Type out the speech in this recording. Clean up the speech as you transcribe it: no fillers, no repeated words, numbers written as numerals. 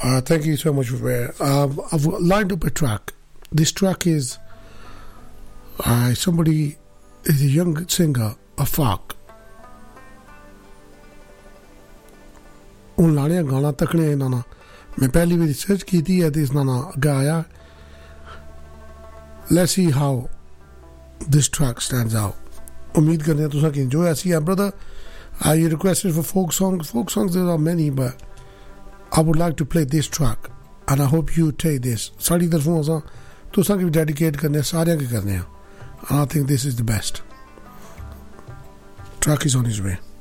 Thank you so much for that. I've lined up a track. This track is somebody is a young singer, Afaq. उन लाने गाना तकने ना मैं पहली भी रिसर्च की थी है इस ना गाया. Let's see how this track stands out. उम्मीद करते हैं तुसा कि enjoy. I see, brother, you requested for folk songs. Folk songs there are many, but I would like to play this track, and I hope you take this. सारी तरफों असा तुसा की dedicate करने सारे के करने हैं. And I think this is the best. Track is on his way.